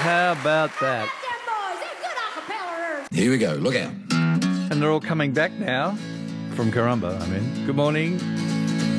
How about that? Here we go. Look out. And they're all coming back now from Karumba, I mean. Good morning.